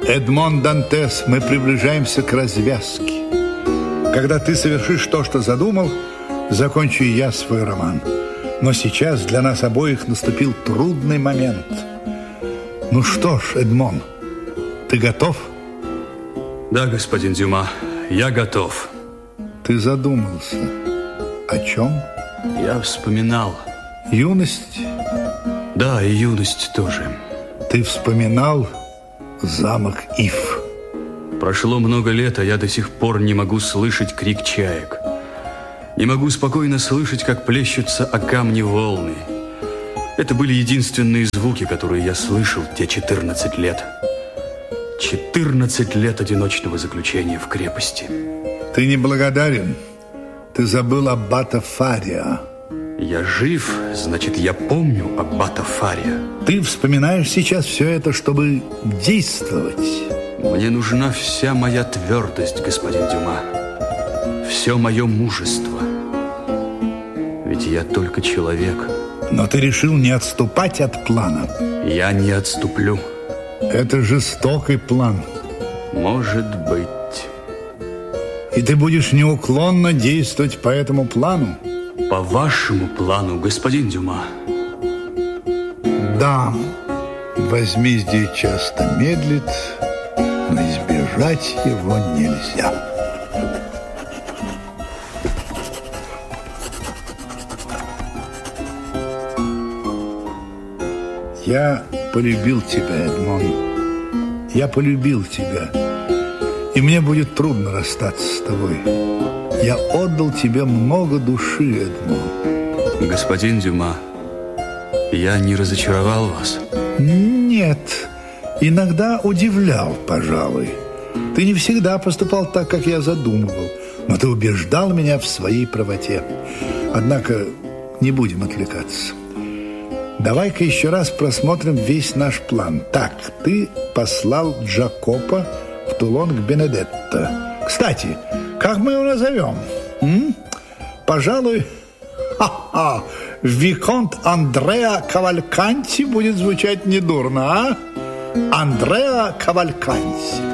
Эдмон Дантес, мы приближаемся к развязке. Когда ты совершишь то, что задумал, закончу и я свой роман. Но сейчас для нас обоих наступил трудный момент. Ну что ж, Эдмон, ты готов? Да, господин Дюма, я готов. Ты задумался. О чем? Я вспоминал. Юность? Да, и юность тоже. Ты вспоминал замок Иф. Прошло много лет, а я до сих пор не могу слышать крик чаек. Не могу спокойно слышать, как плещутся о камни волны. Это были единственные звуки, которые я слышал те 14 лет. 14 лет одиночного заключения в крепости. Ты неблагодарен. Ты забыл аббата Фария. Я жив, значит, я помню аббата Фария. Ты вспоминаешь сейчас все это, чтобы действовать. Мне нужна вся моя твердость, господин Дюма. Все мое мужество. Ведь я только человек. Но ты решил не отступать от плана. Я не отступлю. Это жестокий план. Может быть. И ты будешь неуклонно действовать по этому плану? По вашему плану, господин Дюма. Да, возмездие часто медлит, но избежать его нельзя. Я полюбил тебя, Эдмон. Я полюбил тебя. И мне будет трудно расстаться с тобой. Я отдал тебе много души, Эдмон. Господин Дюма, я не разочаровал вас? Нет, иногда удивлял, пожалуй. Ты не всегда поступал так, как я задумывал, но ты убеждал меня в своей правоте. Однако не будем отвлекаться. Давай-ка еще раз просмотрим весь наш план. Так, ты послал Джакопо в Тулон к Бенедетто. Кстати, как мы его назовем? Пожалуй, Виконт Андреа Кавальканти будет звучать недурно, а? Андреа Кавальканти.